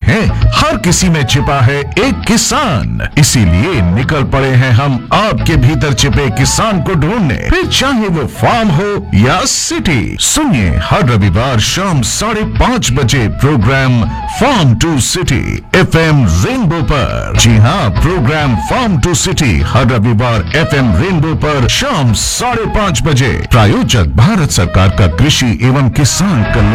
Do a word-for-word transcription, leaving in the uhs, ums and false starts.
हैं, हर किसी में छिपा है एक किसान। इसीलिए निकल पड़े हैं हम आपके भीतर छिपे किसान को ढूंढने, फिर चाहे वो फार्म हो या सिटी। सुनिए हर रविवार शाम साढ़े पाँच बजे programme farm to city F M rainbow पर। जी हाँ, प्रोग्राम फार्म टू सिटी हर रविवार एफ एम रेनबो पर शाम साढ़े पाँच बजे। प्रायोजक भारत सरकार का कृषि एवं किसान कल्याण